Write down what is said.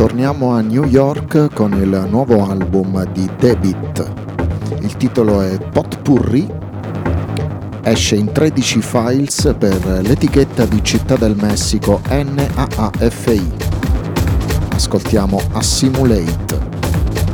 Torniamo a New York con il nuovo album di Debit. Il titolo è Potpourri, esce in 13 files per l'etichetta di Città del Messico NAAFI. Ascoltiamo Assimulate.